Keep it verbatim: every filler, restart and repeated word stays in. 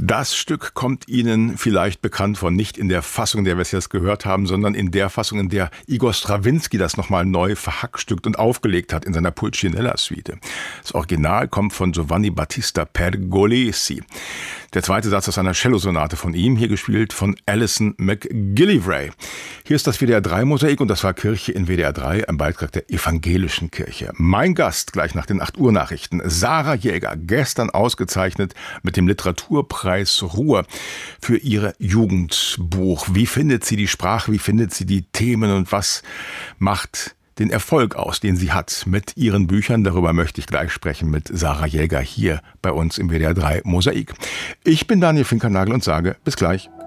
Das Stück kommt Ihnen vielleicht bekannt vor, nicht in der Fassung, in der wir es jetzt gehört haben, sondern in der Fassung, in der Igor Strawinski das nochmal neu verhackstückt und aufgelegt hat in seiner Pulcinella-Suite. Das Original kommt von Giovanni Battista Pergolesi. Der zweite Satz aus einer Cellosonate von ihm, hier gespielt von Alison McGillivray. Hier ist das W D R drei Mosaik und das war Kirche in W D R drei, ein Beitrag der evangelischen Kirche. Mein Gast gleich nach den acht Uhr Nachrichten, Sarah Jäger, gestern ausgezeichnet mit dem Literaturpreis Ruhr für ihr Jugendbuch. Wie findet sie die Sprache, wie findet sie die Themen und was macht den Erfolg aus, den sie hat mit ihren Büchern? Darüber möchte ich gleich sprechen mit Sarah Jäger hier bei uns im W D R drei Mosaik. Ich bin Daniel Finkernagel und sage bis gleich.